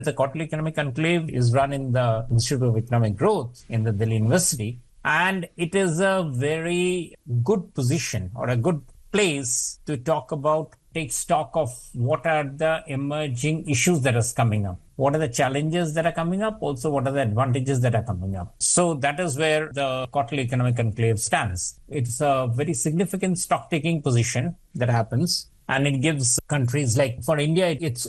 The Quarterly Economic Conclave is run in the Institute of Economic Growth in the Delhi University. And it is a very good position or a good place to take stock of what are the emerging issues that is coming up. What are the challenges that are coming up? Also, what are the advantages that are coming up? So that is where the Quarterly Economic Conclave stands. It's a very significant stock-taking position that happens. And it gives countries like, for India, its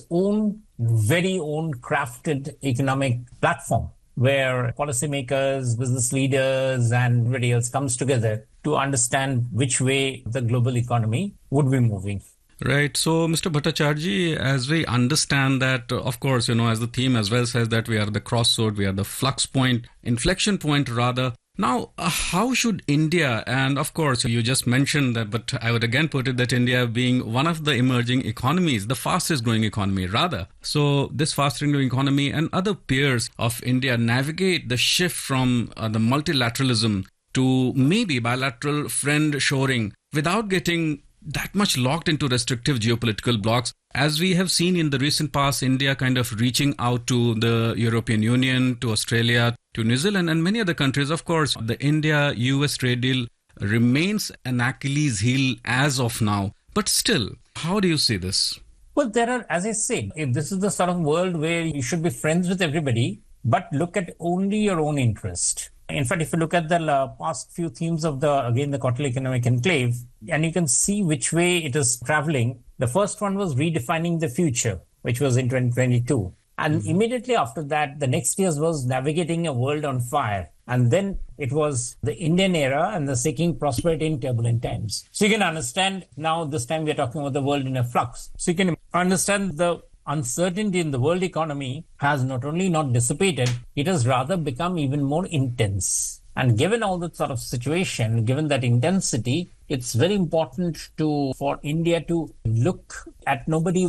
very own crafted economic platform where policymakers, business leaders, and everybody else comes together to understand which way the global economy would be moving. Right. So, Mr. Bhattacharjee, as we understand that, of course, as the theme as well says that we are the crossroad, we are the flux point, inflection point rather. Now, how should India, and of course, you just mentioned that, but I would again put it that India being one of the emerging economies, the fastest growing economy rather. So this fast growing economy and other peers of India navigate the shift from the multilateralism to maybe bilateral friend shoring without getting that much locked into restrictive geopolitical blocks. As we have seen in the recent past, India kind of reaching out to the European Union, to Australia, to New Zealand and many other countries. Of course, the India-US trade deal remains an Achilles heel as of now. But still, how do you see this? Well, there are, as I said, if this is the sort of world where you should be friends with everybody, but look at only your own interest. In fact, if you look at the past few themes of the Quarterly Economic Conclave, and you can see which way it is traveling. The first one was redefining the future, which was in 2022. And immediately after that, the next year was navigating a world on fire. And then it was the Indian era and the seeking prosperity in turbulent times. So you can understand now this time we're talking about the world in a flux. So you can understand the uncertainty in the world economy has not only not dissipated, it has rather become even more intense. And given all that sort of situation, given that intensity, it's very important for India to look at nobody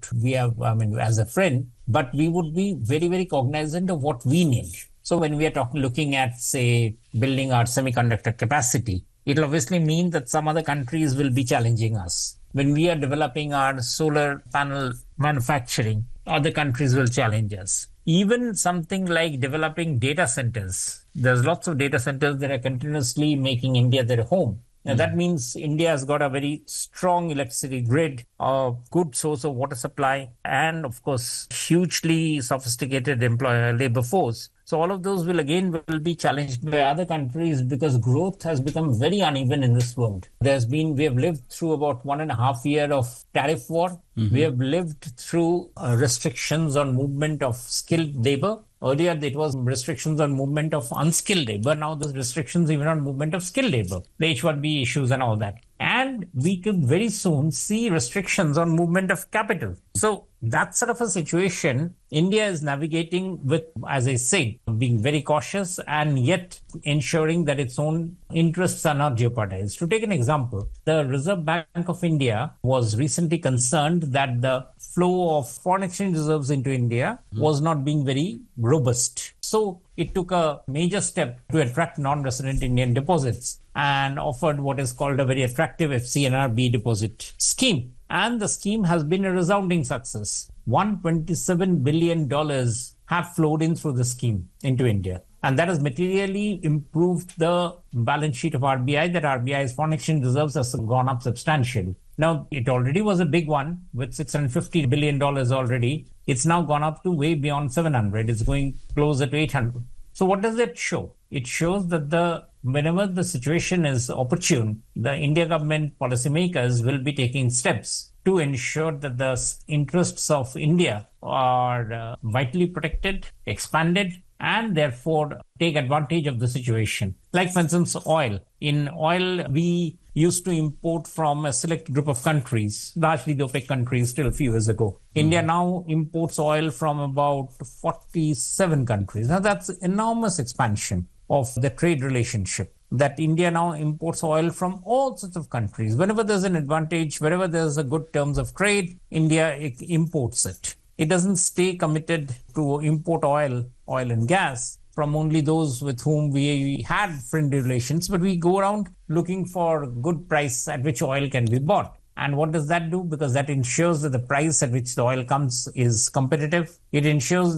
as a friend, but we would be very, very cognizant of what we need. So when we are looking at, say, building our semiconductor capacity, it'll obviously mean that some other countries will be challenging us. When we are developing our solar panel manufacturing, other countries will challenge us. Even something like developing data centers. There's lots of data centers that are continuously making India their home. Now, that means India has got a very strong electricity grid, a good source of water supply, and of course, hugely sophisticated labor force. So all of those will be challenged by other countries because growth has become very uneven in this world. We have lived through about 1.5 years of tariff war. We have lived through restrictions on movement of skilled labor. Earlier, it was restrictions on movement of unskilled labor. Now, there's restrictions even on movement of skilled labor, the H-1B issues and all that. And we could very soon see restrictions on movement of capital. So that sort of a situation, India is navigating with, as I say, being very cautious and yet ensuring that its own interests are not jeopardized. To take an example, the Reserve Bank of India was recently concerned that the flow of foreign exchange reserves into India was not being very robust. So it took a major step to attract non-resident Indian deposits and offered what is called a very attractive FCNR-B deposit scheme. And the scheme has been a resounding success. $127 billion have flowed in through the scheme into India. And that has materially improved the balance sheet of RBI, that RBI's foreign exchange reserves has gone up substantially. Now, it already was a big one with $650 billion already. It's now gone up to way beyond 700. It's going closer to 800. So what does that show? It shows that whenever the situation is opportune, the India government policymakers will be taking steps to ensure that the interests of India are vitally protected, expanded, and therefore take advantage of the situation. Like, for instance, oil. In oil, we used to import from a select group of countries, largely the OPEC countries till a few years ago. India now imports oil from about 47 countries. Now, that's enormous expansion of the trade relationship, that India now imports oil from all sorts of countries. Whenever there's an advantage, wherever there's a good terms of trade, India imports it. It doesn't stay committed to import oil and gas from only those with whom we had friendly relations, but we go around looking for good price at which oil can be bought. And what does that do? Because that ensures that the price at which the oil comes is competitive. It ensures